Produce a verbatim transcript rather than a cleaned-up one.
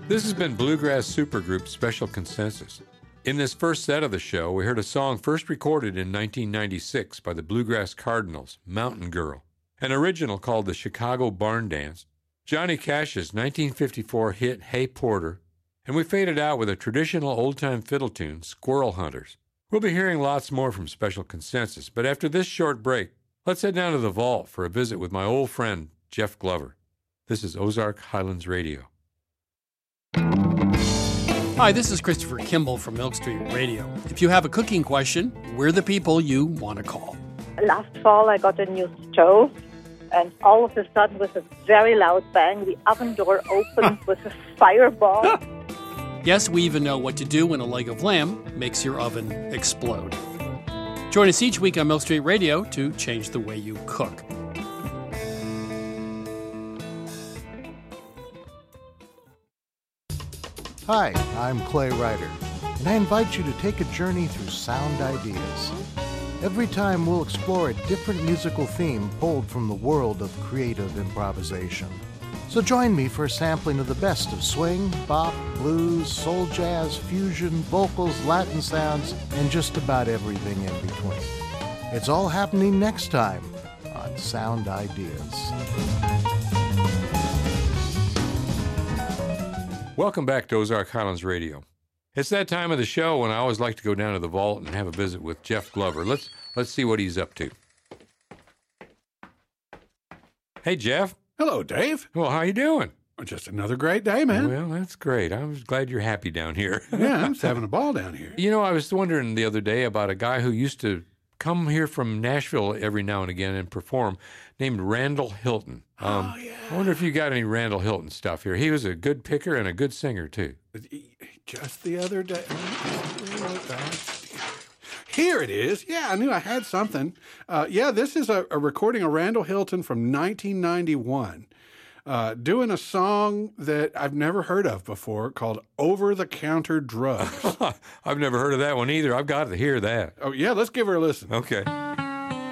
This has been Bluegrass Supergroup Special Consensus. In this first set of the show, we heard a song first recorded in nineteen ninety-six by the Bluegrass Cardinals, Mountain Girl, an original called the Chicago Barn Dance, Johnny Cash's nineteen fifty-four hit Hey Porter, and we faded out with a traditional old-time fiddle tune, Squirrel Hunters. We'll be hearing lots more from Special Consensus, but after this short break, let's head down to the vault for a visit with my old friend, Jeff Glover. This is Ozark Highlands Radio. Hi, this is Christopher Kimball from Milk Street Radio. If you have a cooking question, we're the people you want to call. Last fall, I got a new stove, and all of a sudden, with a very loud bang, the oven door opened with a fireball. Yes, we even know what to do when a leg of lamb makes your oven explode. Join us each week on Milk Street Radio to change the way you cook. Hi, I'm Clay Ryder, and I invite you to take a journey through sound ideas. Every time we'll explore a different musical theme pulled from the world of creative improvisation. So join me for a sampling of the best of swing, bop, blues, soul jazz, fusion, vocals, Latin sounds, and just about everything in between. It's all happening next time on Sound Ideas. Welcome back to Ozark Highlands Radio. It's that time of the show when I always like to go down to the vault and have a visit with Jeff Glover. Let's let's see what he's up to. Hey, Jeff. Hello, Dave. Well, how you doing? Just another great day, man. Well, that's great. I was glad you're happy down here. Yeah, I'm just having a ball down here. You know, I was wondering the other day about a guy who used to come here from Nashville every now and again and perform, named Randall Hilton. Um, oh, yeah. I wonder if you got any Randall Hilton stuff here. He was a good picker and a good singer, too. Just the other day. Here it is. Yeah, I knew I had something. Uh, yeah, this is a, a recording of Randall Hilton from nineteen ninety-one. Uh, doing a song that I've never heard of before called Over-the-Counter Drugs. I've never heard of that one either. I've got to hear that. Oh, yeah, let's give her a listen. Okay.